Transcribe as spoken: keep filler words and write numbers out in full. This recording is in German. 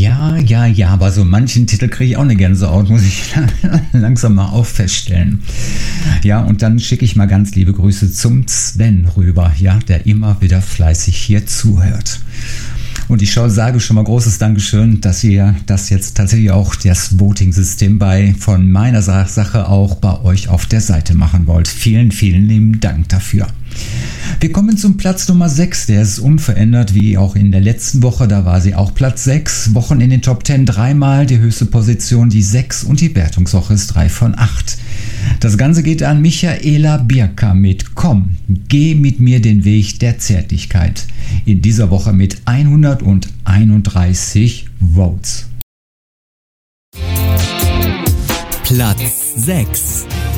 Ja, ja, ja, aber so manchen Titel kriege ich auch eine Gänsehaut, muss ich langsam mal auch feststellen. Ja, und dann schicke ich mal ganz liebe Grüße zum Sven rüber, ja, der immer wieder fleißig hier zuhört. Und ich sage schon mal großes Dankeschön, dass ihr das jetzt tatsächlich auch das Voting-System bei von meiner Sache auch bei euch auf der Seite machen wollt. Vielen, vielen lieben Dank dafür. Wir kommen zum Platz Nummer sechs, der ist unverändert wie auch in der letzten Woche, da war sie auch Platz sechs, Wochen in den Top zehn dreimal, die höchste Position die sechs und die Wertungswoche ist drei von acht. Das Ganze geht an Michaela Birka mit Komm, geh mit mir den Weg der Zärtlichkeit. In dieser Woche mit hunderteinunddreißig Votes. Platz sechs.